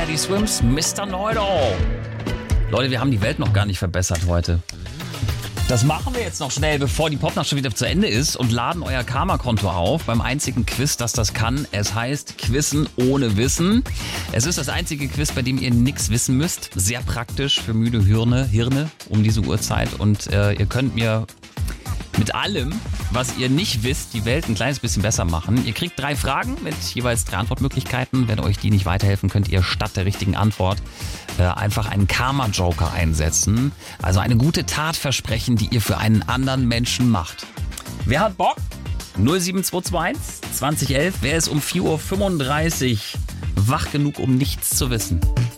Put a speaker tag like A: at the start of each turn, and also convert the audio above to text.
A: Body Swims, Mr. Know-it-all. Leute, wir haben die Welt noch gar nicht verbessert heute. Das machen wir jetzt noch schnell, bevor die Popnacht schon wieder zu Ende ist und laden euer Karma-Konto auf beim einzigen Quiz, das kann. Es heißt Quizzen ohne Wissen. Es ist das einzige Quiz, bei dem ihr nichts wissen müsst. Sehr praktisch für müde Hirne um diese Uhrzeit. Und ihr könnt mir mit allem, was ihr nicht wisst, die Welt ein kleines bisschen besser machen. Ihr kriegt 3 Fragen mit jeweils 3 Antwortmöglichkeiten. Wenn euch die nicht weiterhelfen, könnt ihr statt der richtigen Antwort einfach einen Karma-Joker einsetzen. Also eine gute Tat versprechen, die ihr für einen anderen Menschen macht. Wer hat Bock? 07221 2011. Wer ist um 4.35 Uhr wach genug, um nichts zu wissen?